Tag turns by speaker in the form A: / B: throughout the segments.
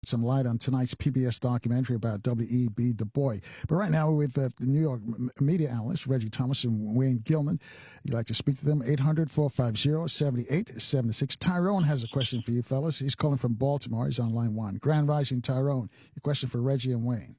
A: some light on tonight's PBS documentary about W.E.B. Du Bois. But right now, we're with the New York media analysts, Reggie Thomas and Wayne Gilman. You'd like to speak to them, 800-450-7876. Tyrone has a question for you, fellas. He's calling from Baltimore. He's on line one. Grand Rising, Tyrone. Your question for Reggie and Wayne.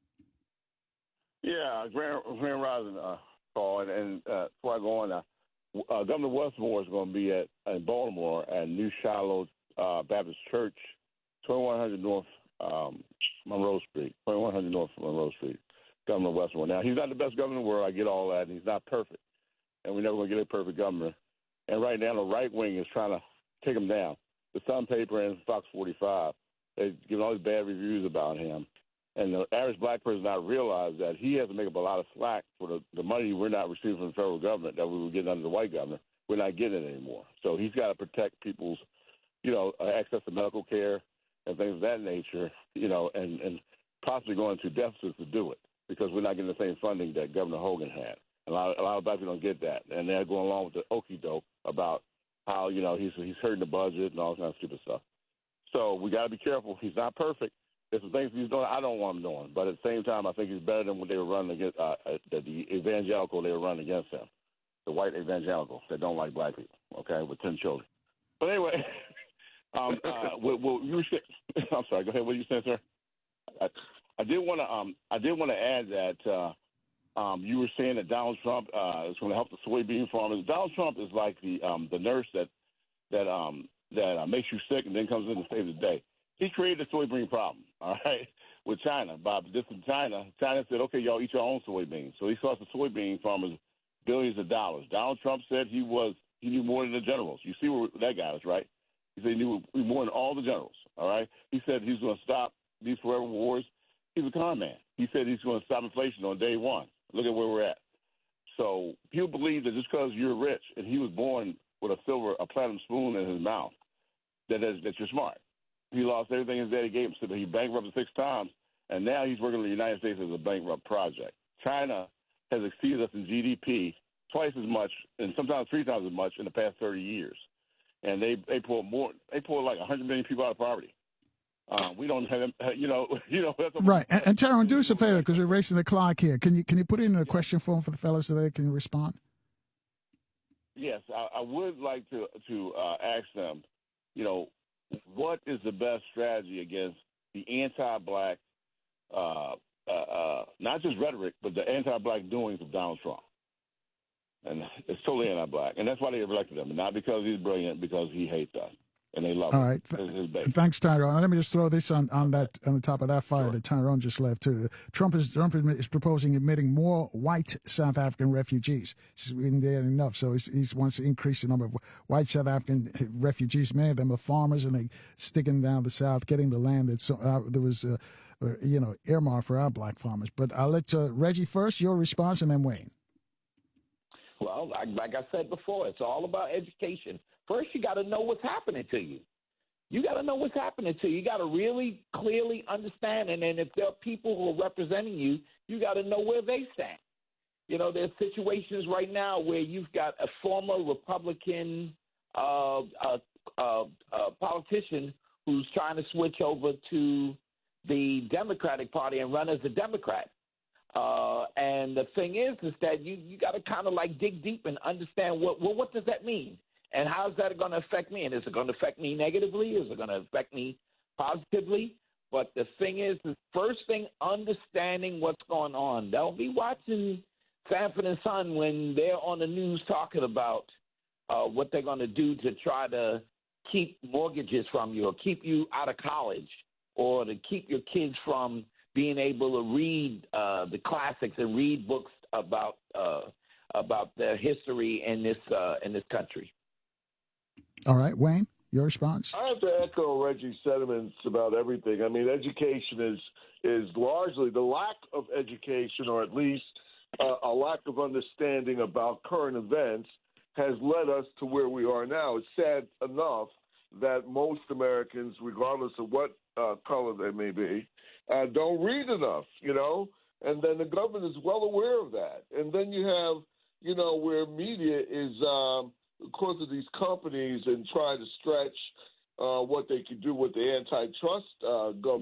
B: Yeah, Grand Rising, Paul. And before I go on, Governor Westmore is going to be in Baltimore at New Shiloh Baptist Church, 2100 North Monroe Street. 2100 North Monroe Street. Governor Westmore. Now, he's not the best governor in the world. I get all that. And he's not perfect. And we're never going to get a perfect governor. And right now, the right wing is trying to take him down. The Sun paper and Fox 45, they've given all these bad reviews about him. And the average black person not realize that he has to make up a lot of slack for the money we're not receiving from the federal government that we were getting under the white governor. We're not getting it anymore. So he's got to protect people's, access to medical care and things of that nature, and possibly going to deficits to do it because we're not getting the same funding that Governor Hogan had. A lot of black people don't get that. And they're going along with the okie doke about how, he's hurting the budget and all that kind of stupid stuff. So we got to be careful. He's not perfect. There's some things he's doing I don't want him doing, but at the same time, I think he's better than when they were running against the evangelical they were running against him, the white evangelical that don't like black people. Okay, with 10 children. But anyway, I'm sorry. Go ahead. What are you saying, sir? I did want to add that you were saying that Donald Trump is going to help the soybean farmers. Donald Trump is like the nurse that makes you sick and then comes in to save the day. He created the soybean problem, all right, with China. China said, okay, y'all eat your own soybeans. So he cost the soybean farmers billions of dollars. Donald Trump said he knew more than the generals. You see where that got us, right? He said he knew more than all the generals, all right? He said he's going to stop these forever wars. He's a con man. He said he's going to stop inflation on day one. Look at where we're at. So people believe that just because you're rich and he was born with a platinum spoon in his mouth, that you're smart. He lost everything his daddy gave him. So he bankrupted 6 times, and now he's working in the United States as a bankrupt project. China has exceeded us in GDP twice as much, and sometimes 3 times as much in the past 30 years. And they pulled like 100 million people out of poverty. We don't have, that's
A: right. And Tyrone, do us a favor because we're racing the clock here. Can you put in a question form for the fellas so they can respond?
B: Yes, I would like to ask them, what is the best strategy against the anti-black, not just rhetoric, but the anti-black doings of Donald Trump? And it's totally anti-black. And that's why they elected him. Not because he's brilliant, because he hates us. And they love him.
A: All right. Thanks, Tyrone. Let me just throw this on the top of that fire that Tyrone just left, too. Trump is proposing admitting more white South African refugees. He's been there enough, so he wants to increase the number of white South African refugees. Many of them are farmers, and they sticking down the South, getting the land that was earmarked for our black farmers. But I'll let Reggie first, your response, and then Wayne.
C: Well, like I said before, it's all about education. First, you got to know what's happening to you. You got to know what's happening to you. You got to really clearly understand. And then if there are people who are representing you, you got to know where they stand. There's situations right now where you've got a former Republican politician who's trying to switch over to the Democratic Party and run as a Democrat. And the thing is that you got to kind of like dig deep and understand what does that mean? And how is that going to affect me? And is it going to affect me negatively? Is it going to affect me positively? But the thing is, the first thing, understanding what's going on. They'll be watching Sanford and Son when they're on the news talking about what they're going to do to try to keep mortgages from you or keep you out of college or to keep your kids from being able to read the classics and read books about their history in this country.
A: All right, Wayne, your response?
D: I have to echo Reggie's sentiments about everything. I mean, education is largely the lack of education, or at least a lack of understanding about current events, has led us to where we are now. It's sad enough that most Americans, regardless of what color they may be, don't read enough, and then the government is well aware of that. And then you have, where media is, because of these companies and trying to stretch what they can do with the antitrust government.